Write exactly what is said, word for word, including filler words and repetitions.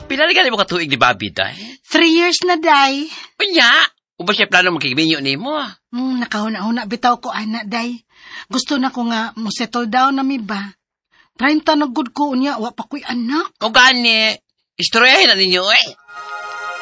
Pila na gani mo katuig ni Bobby, day? Three years na, day. Unya, uba siya plano magkikibinyo ni mo. Hmm, nakahuna-huna bitaw ko, anak, day. Gusto na ko nga mo settle down na mi ba. Treinta na good ko unya, wa pa ko'y anak. O gani, istoryahin na ninyo eh.